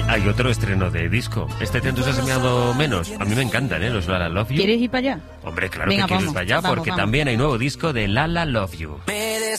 Hay otro estreno de disco. ¿Este te ha entusiasmado menos? A mí me encantan, los Lala Love You. ¿Quieres ir para allá? Hombre, claro Venga, que quiero ir vamos, para allá, vamos, porque vamos. también hay nuevo disco de Lala Love You.